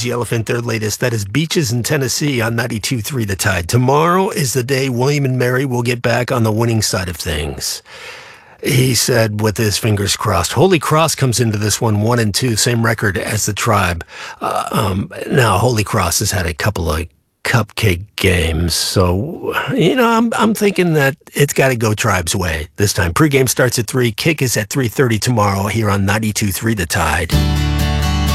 Cage the Elephant, their latest. That is Beaches in Tennessee on 92.3 The Tide. Tomorrow is the day William and Mary will get back on the winning side of things. He said with his fingers crossed. Holy Cross comes into this one 1-2, same record as the Tribe. Now, Holy Cross has had a couple of cupcake games, so I'm thinking that it's got to go Tribe's way this time. Pregame starts at 3. Kick is at 3:30 tomorrow here on 92.3 The Tide.